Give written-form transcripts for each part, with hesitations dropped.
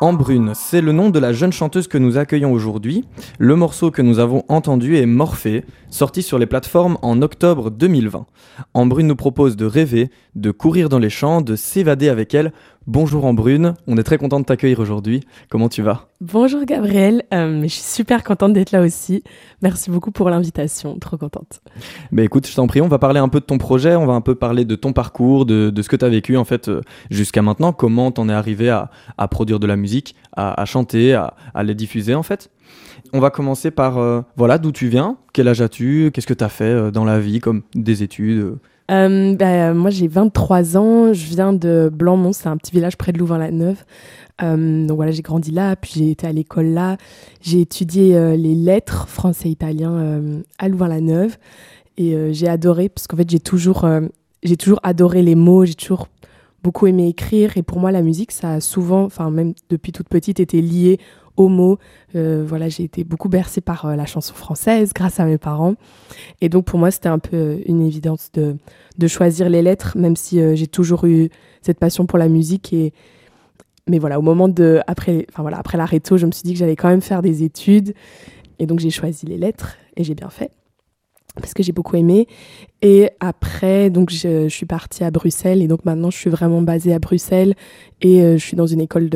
Embrune, c'est le nom de la jeune chanteuse que nous accueillons aujourd'hui. Le morceau que nous avons entendu est Morphée, sorti sur les plateformes en octobre 2020. Embrune nous propose de rêver, de courir dans les champs, de s'évader avec elle. Bonjour Embrune, on est très content de t'accueillir aujourd'hui. Comment tu vas ? Bonjour Gabriel, je suis super contente d'être là aussi. Merci beaucoup pour l'invitation, trop contente. Écoute, je t'en prie, on va parler un peu de ton projet, on va un peu parler de ton parcours, de ce que tu as vécu en fait jusqu'à maintenant, comment t'en es arrivé à produire de la musique, à chanter, à les diffuser en fait. On va commencer par d'où tu viens, quel âge as-tu, qu'est-ce que tu as fait dans la vie comme des études moi j'ai 23 ans, je viens de Blanmont, c'est un petit village près de Louvain-la-Neuve. Donc voilà, j'ai grandi là, puis j'ai été à l'école là. J'ai étudié les lettres français et italien à Louvain-la-Neuve et j'ai adoré, parce qu'en fait j'ai toujours adoré les mots, j'ai toujours beaucoup aimé écrire et pour moi la musique ça a souvent, enfin même depuis toute petite, été lié aux mots. J'ai été beaucoup bercée par la chanson française grâce à mes parents et donc pour moi c'était un peu une évidence de choisir les lettres, même si j'ai toujours eu cette passion pour la musique. Mais voilà, au moment après la réto, je me suis dit que j'allais quand même faire des études et donc j'ai choisi les lettres et j'ai bien fait parce que j'ai beaucoup aimé. Et après, donc je suis partie à Bruxelles et donc maintenant je suis vraiment basée à Bruxelles et je suis dans une école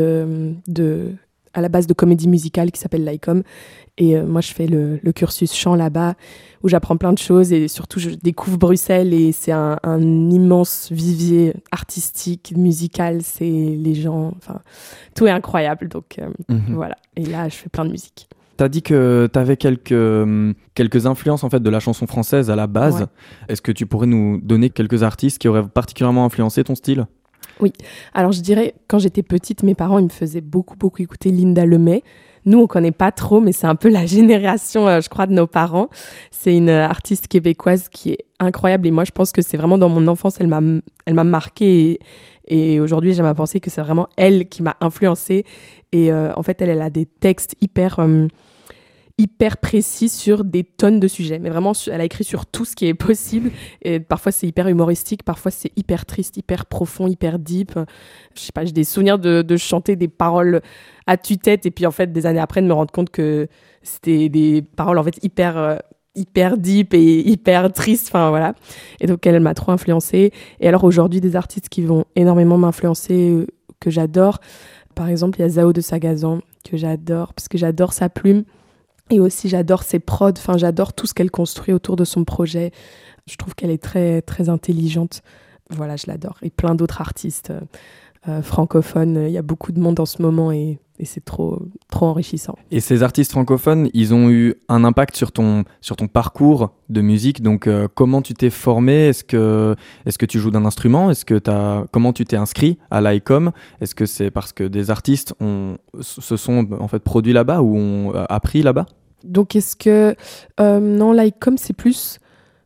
à la base de comédie musicale qui s'appelle l'ICOM. Et moi, je fais le cursus chant là-bas, où j'apprends plein de choses et surtout, je découvre Bruxelles et c'est un immense vivier artistique, musical. C'est les gens, enfin, tout est incroyable. Donc voilà. Et là, je fais plein de musique. T'as dit que t'avais quelques influences en fait de la chanson française à la base. Ouais. Est-ce que tu pourrais nous donner quelques artistes qui auraient particulièrement influencé ton style ? Oui, alors je dirais, quand j'étais petite, mes parents ils me faisaient beaucoup écouter Linda Lemay. Nous, on connaît pas trop, mais c'est un peu la génération, je crois, de nos parents. C'est une artiste québécoise qui est incroyable et moi, je pense que c'est vraiment dans mon enfance, elle m'a marquée et aujourd'hui, j'aime à penser que c'est vraiment elle qui m'a influencée. Et en fait, elle a des textes hyper précis sur des tonnes de sujets. Mais vraiment, elle a écrit sur tout ce qui est possible. Et parfois, c'est hyper humoristique. Parfois, c'est hyper triste, hyper profond, hyper deep. Je sais pas, j'ai des souvenirs de chanter des paroles à tue-tête. Et puis, en fait, des années après, de me rendre compte que c'était des paroles, en fait, hyper deep et hyper tristes. Enfin, voilà. Et donc, elle m'a trop influencée. Et alors, aujourd'hui, des artistes qui vont énormément m'influencer, que j'adore. Par exemple, il y a Zao de Sagazan, que j'adore, parce que j'adore sa plume. Et aussi, j'adore ses prods, enfin, j'adore tout ce qu'elle construit autour de son projet. Je trouve qu'elle est très, très intelligente. Voilà, je l'adore. Et plein d'autres artistes francophones. Il y a beaucoup de monde en ce moment et c'est trop, trop enrichissant. Et ces artistes francophones, ils ont eu un impact sur ton parcours de musique. Donc, comment tu t'es formé ? Est-ce que tu joues d'un instrument ? Comment tu t'es inscrit à l'ICOM ? Est-ce que c'est parce que des artistes se sont en fait produits là-bas ou ont appris là-bas ? Donc, non, l'ICOM, c'est plus...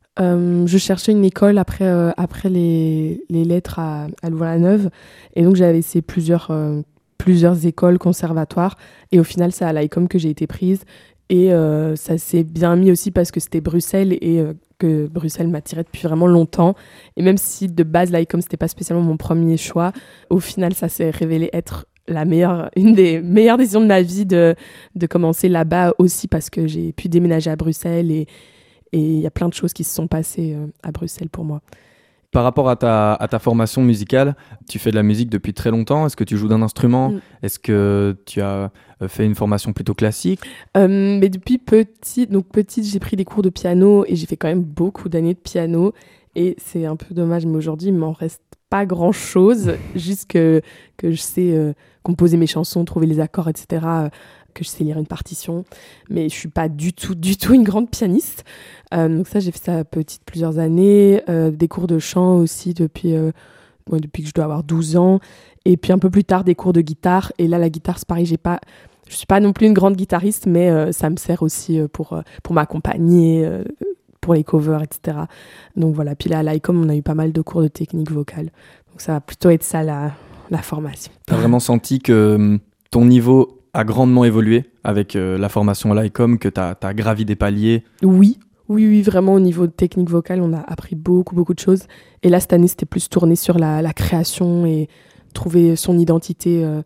je cherchais une école après les lettres à Louvain-la-Neuve. Et donc, j'avais essayé plusieurs écoles, conservatoires. Et au final, c'est à l'ICOM que j'ai été prise. Et ça s'est bien mis aussi parce que c'était Bruxelles et que Bruxelles m'attirait depuis vraiment longtemps. Et même si de base, l'ICOM, c'était pas spécialement mon premier choix, au final, ça s'est révélé être une des meilleures décisions de ma vie de commencer là-bas aussi parce que j'ai pu déménager à Bruxelles et il y a plein de choses qui se sont passées à Bruxelles pour moi. Par rapport à ta formation musicale, tu fais de la musique depuis très longtemps. Est-ce que tu joues d'un instrument ? Est-ce que tu as fait une formation plutôt classique ? Mais depuis petite, j'ai pris des cours de piano et j'ai fait quand même beaucoup d'années de piano. Et c'est un peu dommage, mais aujourd'hui, il m'en reste pas grand-chose. Juste que je sais composer mes chansons, trouver les accords, etc., que je sais lire une partition, mais je suis pas du tout une grande pianiste. Donc ça, j'ai fait ça petite plusieurs années, des cours de chant aussi depuis que je dois avoir 12 ans, et puis un peu plus tard des cours de guitare. Et là, la guitare, c'est pareil, je suis pas non plus une grande guitariste, mais ça me sert aussi pour m'accompagner, pour les covers, etc. Donc voilà, puis là, à l'ICOM, on a eu pas mal de cours de technique vocale. Donc ça va plutôt être ça la formation. Tu as vraiment senti que ton niveau a grandement évolué avec la formation à l'ICOM, que tu as gravi des paliers ? Oui, vraiment au niveau de technique vocale, on a appris beaucoup de choses. Et là, cette année, c'était plus tourné sur la création et trouver son identité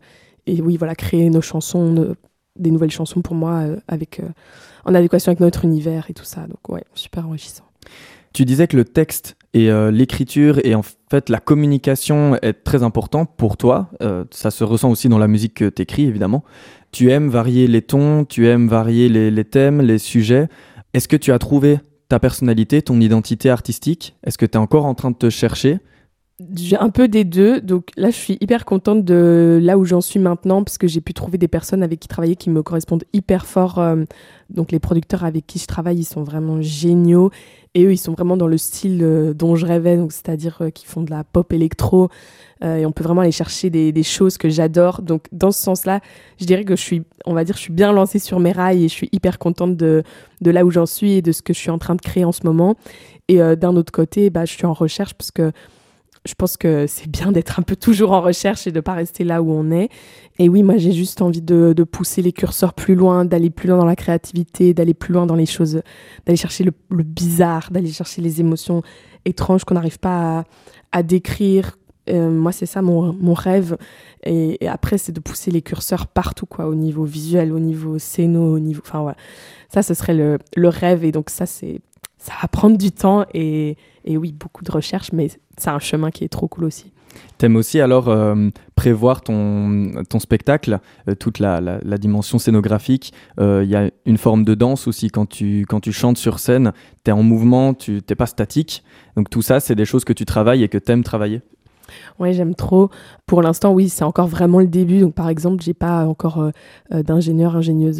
et oui, voilà, créer nos chansons, des nouvelles chansons pour moi, en adéquation avec notre univers et tout ça. Donc ouais, super enrichissant. Tu disais que le texte et l'écriture et en fait la communication est très important pour toi. Ça se ressent aussi dans la musique que tu écris, évidemment. Tu aimes varier les tons, tu aimes varier les thèmes, les sujets. Est-ce que tu as trouvé ta personnalité, ton identité artistique? Est-ce que tu es encore en train de te chercher? J'ai un peu des deux, donc là je suis hyper contente de là où j'en suis maintenant parce que j'ai pu trouver des personnes avec qui travailler qui me correspondent hyper fort. Donc les producteurs avec qui je travaille, ils sont vraiment géniaux et eux ils sont vraiment dans le style dont je rêvais, donc c'est-à-dire qu'ils font de la pop électro et on peut vraiment aller chercher des choses que j'adore. Donc dans ce sens-là, je dirais que je suis bien lancée sur mes rails et je suis hyper contente de là où j'en suis et de ce que je suis en train de créer en ce moment. Et d'un autre côté, je suis en recherche parce que je pense que c'est bien d'être un peu toujours en recherche et de ne pas rester là où on est. Et oui, moi, j'ai juste envie de pousser les curseurs plus loin, d'aller plus loin dans la créativité, d'aller plus loin dans les choses, d'aller chercher le bizarre, d'aller chercher les émotions étranges qu'on n'arrive pas à décrire. Moi, c'est ça mon rêve. Et après, c'est de pousser les curseurs partout, quoi, au niveau visuel, au niveau scéno, au niveau... Enfin, voilà. Ça, ce serait le rêve. Et donc, ça va prendre du temps et oui, beaucoup de recherche, mais c'est un chemin qui est trop cool aussi. T'aimes aussi alors prévoir ton spectacle, toute la dimension scénographique. Il y a une forme de danse aussi quand tu chantes sur scène. T'es en mouvement, t'es pas statique. Donc tout ça, c'est des choses que tu travailles et que t'aimes travailler. Ouais, j'aime trop. Pour l'instant, oui, c'est encore vraiment le début. Donc par exemple, j'ai pas encore ingénieur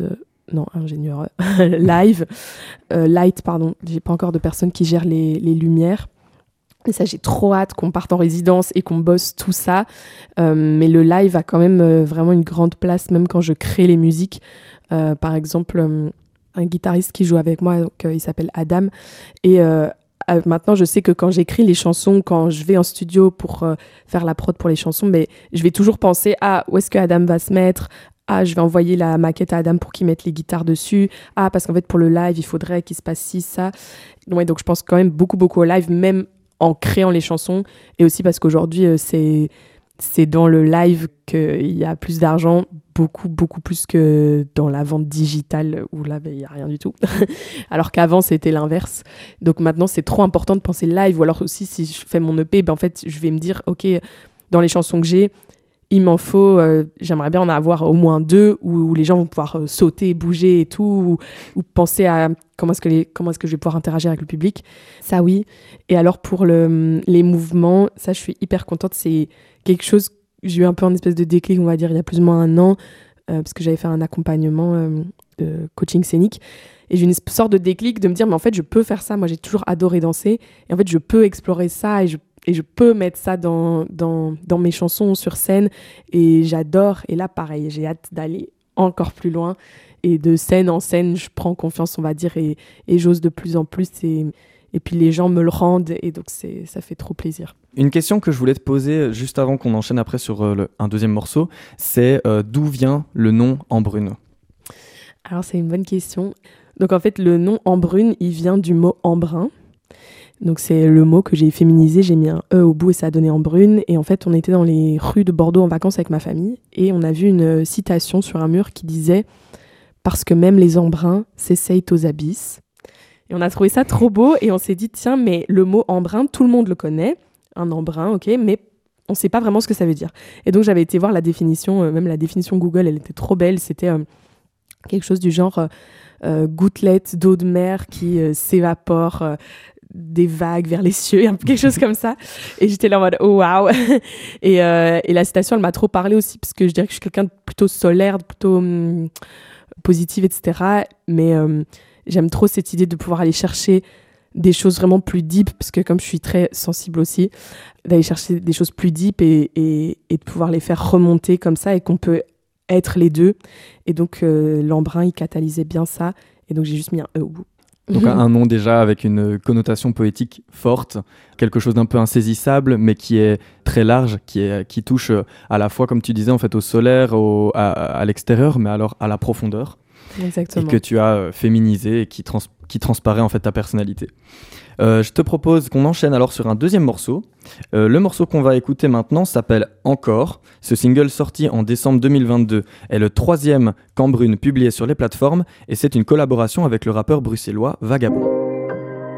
light, pardon. J'ai pas encore de personne qui gère les lumières. Et ça, j'ai trop hâte qu'on parte en résidence et qu'on bosse tout ça. Mais le live a quand même vraiment une grande place, même quand je crée les musiques. Par exemple, un guitariste qui joue avec moi, donc, il s'appelle Adam. Et maintenant, je sais que quand j'écris les chansons, quand je vais en studio pour faire la prod pour les chansons, mais je vais toujours penser à où est-ce que Adam va se mettre. Ah, je vais envoyer la maquette à Adam pour qu'il mette les guitares dessus. Ah, parce qu'en fait, pour le live, il faudrait qu'il se passe ci, ça. Ouais, donc je pense quand même beaucoup au live, même en créant les chansons, et aussi parce qu'aujourd'hui c'est dans le live qu'il y a plus d'argent, beaucoup plus que dans la vente digitale où là il n'y a rien du tout alors qu'avant c'était l'inverse. Donc maintenant c'est trop important de penser live, ou alors aussi si je fais mon EP, en fait je vais me dire ok, dans les chansons que j'ai, il m'en faut, j'aimerais bien en avoir au moins 2 où les gens vont pouvoir sauter, bouger et tout, ou penser à comment est-ce que je vais pouvoir interagir avec le public. Ça, oui. Et alors, pour les mouvements, ça, je suis hyper contente. C'est quelque chose, j'ai eu un peu une espèce de déclic, on va dire, il y a plus ou moins 1 an, parce que j'avais fait un accompagnement de coaching scénique. Et j'ai une sorte de déclic de me dire, mais en fait, je peux faire ça. Moi, j'ai toujours adoré danser. Et en fait, je peux explorer ça et je peux mettre ça dans mes chansons sur scène, et j'adore. Et là, pareil, j'ai hâte d'aller encore plus loin. Et de scène en scène, je prends confiance, on va dire, et j'ose de plus en plus. Et puis les gens me le rendent, et donc ça fait trop plaisir. Une question que je voulais te poser juste avant qu'on enchaîne après sur un deuxième morceau, c'est d'où vient le nom Embrune? Alors, c'est une bonne question. Donc, en fait, le nom Embrune, il vient du mot embrun. Donc c'est le mot que j'ai féminisé, j'ai mis un E au bout et ça a donné Embrune. Et en fait, on était dans les rues de Bordeaux en vacances avec ma famille et on a vu une citation sur un mur qui disait « Parce que même les embruns s'essayent aux abysses ». Et on a trouvé ça trop beau et on s'est dit « Tiens, mais le mot embrun, tout le monde le connaît, un embrun, ok, mais on ne sait pas vraiment ce que ça veut dire ». Et donc j'avais été voir la définition, même la définition Google, elle était trop belle, c'était quelque chose du genre gouttelette d'eau de mer qui s'évapore des vagues vers les cieux, quelque chose comme ça. Et j'étais là en mode oh waouh. Et la citation, elle m'a trop parlé aussi parce que je dirais que je suis quelqu'un de plutôt solaire, plutôt positive, etc. Mais j'aime trop cette idée de pouvoir aller chercher des choses vraiment plus deep, parce que comme je suis très sensible aussi, d'aller chercher des choses plus deep et de pouvoir les faire remonter comme ça, et qu'on peut être les deux. Et donc l'embrun, il catalysait bien ça, et donc j'ai juste mis un E au bout. Donc un nom déjà avec une connotation poétique forte, quelque chose d'un peu insaisissable, mais qui est très large, qui touche à la fois, comme tu disais, en fait, au solaire, à l'extérieur, mais alors à la profondeur. Exactement. Et que tu as féminisé et qui transparaît en fait ta personnalité. Je te propose qu'on enchaîne alors sur un deuxième morceau. Le morceau qu'on va écouter maintenant s'appelle Encore. Ce single sorti en décembre 2022 est le 3e Cambrune publié sur les plateformes et c'est une collaboration avec le rappeur bruxellois Vagabond.